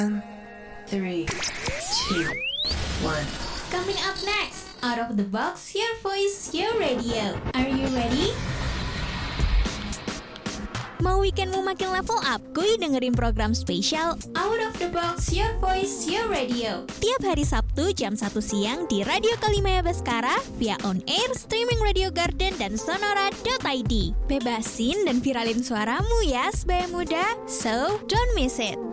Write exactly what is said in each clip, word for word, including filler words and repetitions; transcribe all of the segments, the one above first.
Three, two, one. Coming up next, Out of the Box, Your Voice, Your Radio. Are you ready? Mau weekendmu makin level up? Kuy dengerin program spesial Out of the Box, Your Voice, Your Radio. tiap hari Sabtu jam satu siang di Radio Kalimaya Baskara via on air, streaming Radio Garden dan sonora dot i d. Bebasin dan viralin suaramu ya sebaya muda. So, don't miss it.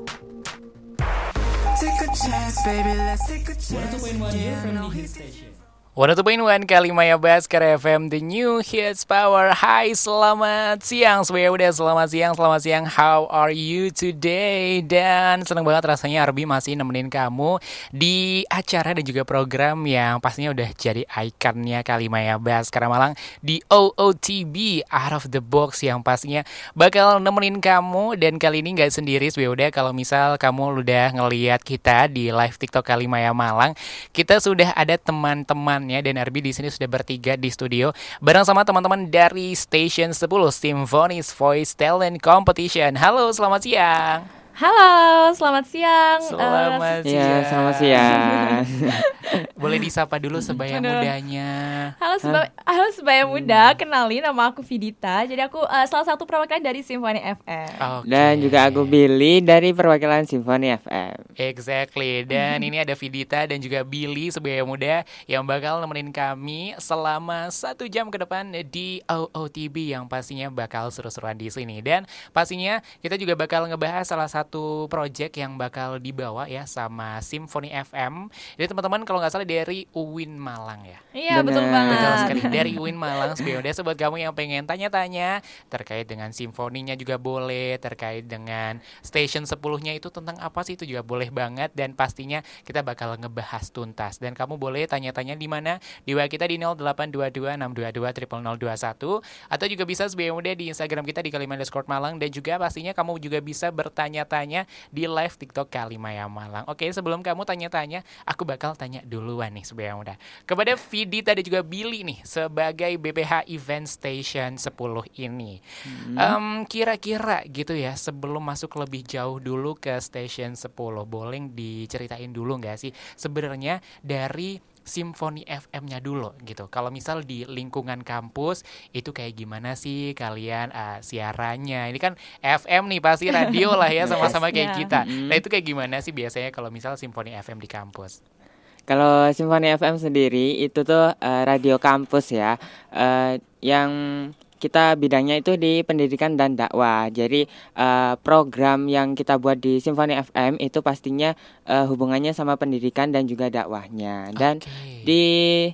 Take a chance, baby, let's take a chance. satu koma satu Your Family Hit Station. satu koma satu Kalimaya Baskara F M, The New Hits Power. Hai, selamat siang semuanya, udah selamat siang, selamat siang. How are you today? Dan seneng banget rasanya Arbi masih nemenin kamu di acara dan juga program yang pastinya udah jadi ikonnya Kalimaya Baskara Malang di O O T B, Out of the Box, yang pastinya bakal nemenin kamu. Dan kali ini gak sendiri semuanya, udah kalau misal kamu udah ngeliat kita di live TikTok Kalimaya Malang, kita sudah ada teman-teman dan Arbi di sini sudah bertiga di studio bareng sama teman-teman dari Station sepuluh Symphony's Voice Talent Competition. Halo, selamat siang. Halo, selamat siang. Selamat uh, siang. Ya, selamat siang. Boleh disapa dulu sebaya Aduh. mudanya. Halo sebaya, halo sebaya muda, kenalin nama aku Vidita. Jadi aku uh, salah satu perwakilan dari Symphony F M. Okay. Dan juga aku Billy dari perwakilan Symphony F M. Exactly. Dan ini ada Vidita dan juga Billy sebaya muda yang bakal nemenin kami selama satu jam ke depan di O O T B yang pastinya bakal seru-seruan di sini. Dan pastinya kita juga bakal ngebahas salah satu project yang bakal dibawa ya sama Symphony F M. Jadi teman-teman kalau nggak salah dari U I N Malang ya. Iya, betul Benar. banget. Betul sekali, dari U I N Malang. Sebenarnya buat kamu yang pengen tanya-tanya terkait dengan simfoninya juga boleh, terkait dengan Station sepuluh-nya itu tentang apa sih, itu juga boleh banget. Dan pastinya kita bakal ngebahas tuntas. Dan kamu boleh tanya-tanya di mana? Di W A kita di nol delapan dua dua enam dua dua nol nol nol dua satu, atau juga bisa sebagai muda di Instagram kita di Kalimaya underscore Malang. Dan juga pastinya kamu juga bisa bertanya-tanya di live TikTok Kalimaya Malang. Oke, sebelum kamu tanya-tanya, aku bakal tanya duluan nih sebagai muda kepada Vidita dan juga Billy nih sebagai B P H Event Station sepuluh ini. Hmm. Um, kira-kira gitu ya, sebelum masuk lebih jauh dulu ke Station sepuluh, boleh diceritain dulu nggak sih sebenarnya dari Symphony F M-nya dulu gitu. Kalau misal di lingkungan kampus itu kayak gimana sih kalian uh, siarannya? Ini kan F M nih, pasti radio lah ya, sama-sama kayak kita. Nah itu kayak gimana sih biasanya kalau misal Symphony F M di kampus? Kalau Symphony F M sendiri itu tuh uh, radio kampus ya, uh, yang kita bidangnya itu di pendidikan dan dakwah. Jadi uh, program yang kita buat di Symphony F M itu pastinya uh, hubungannya sama pendidikan dan juga dakwahnya. Dan Okay. di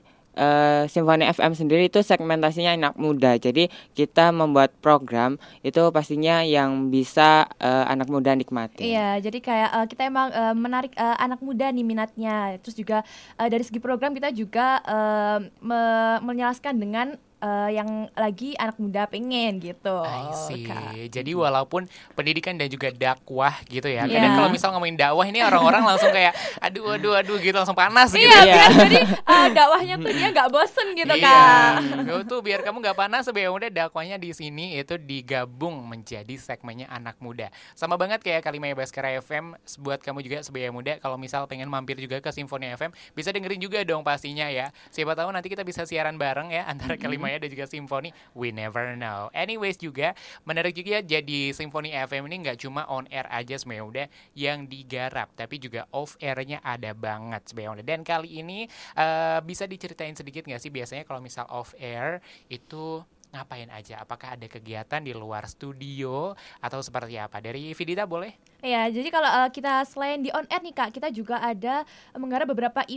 uh, Symphony F M sendiri itu segmentasinya anak muda. Jadi kita membuat program itu pastinya yang bisa uh, anak muda nikmati. Iya, jadi kayak uh, kita emang uh, menarik uh, anak muda nih minatnya. Terus juga uh, dari segi program kita juga uh, me- menjelaskan dengan Uh, yang lagi anak muda pengen gitu. I see. Kak. Jadi walaupun pendidikan dan juga dakwah gitu ya. Iya. Kadang kalau misal ngomongin dakwah ini orang-orang langsung kayak aduh aduh aduh gitu, langsung panas gitu. Iya, ya. biar jadi uh, dakwahnya tuh dia gak bosen gitu, Iya. Kak. Itu tuh biar kamu gak panas, sebaya muda dakwahnya di sini itu digabung menjadi segmennya anak muda. Sama banget kayak Kalimaya Baskara F M. Buat kamu juga sebaya muda, kalau misal pengen mampir juga ke Symphony F M, bisa dengerin juga dong pastinya ya. Siapa tahu nanti kita bisa siaran bareng ya antara Kalimaya dan juga Symphony. We never know. Anyways juga menarik juga ya, jadi Symphony F M ini nggak cuma on air aja sebaya muda yang digarap, tapi juga off airnya ada banget sebaya muda. Dan kali ini uh, bisa diceritain sedikit nggak sih biasanya kalau misal off air itu ngapain aja? Apakah ada kegiatan di luar studio atau seperti apa? Dari Vidita boleh? Iya, jadi kalau uh, kita selain di on air nih Kak, kita juga ada uh, menggarap beberapa